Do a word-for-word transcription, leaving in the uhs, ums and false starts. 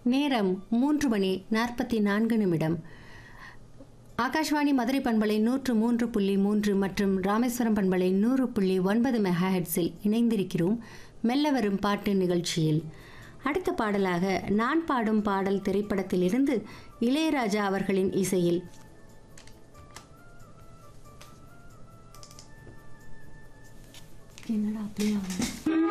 நேரம் மூன்று மணி நாற்பத்தி நான்கு நிமிடம். ஆகாஷ்வாணி மதுரை பண்பலை நூற்று மூன்று புள்ளி மூன்று மற்றும் ராமேஸ்வரம் பண்பலை நூறு புள்ளி ஒன்பது மெகா ஹெட்ஸில் இணைந்திருக்கிறோம் மெல்ல வரும் பாட்டு நிகழ்ச்சியில். அடுத்த பாடலாக நான் பாடும் பாடல் திரைப்படத்திலிருந்து இளையராஜா அவர்களின் இசையில் என்னடா அப்படியே